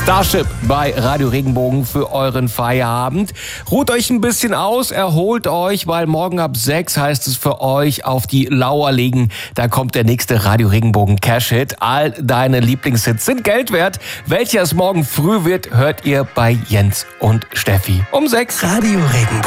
Starship bei Radio Regenbogen für euren Feierabend. Ruht euch ein bisschen aus, erholt euch, weil morgen ab 6 heißt es für euch auf die Lauer legen. Da kommt der nächste Radio Regenbogen Cash-Hit. All deine Lieblingshits sind Geld wert. Welcher es morgen früh wird, hört ihr bei Jens und Steffi um 6. Radio Regenbogen.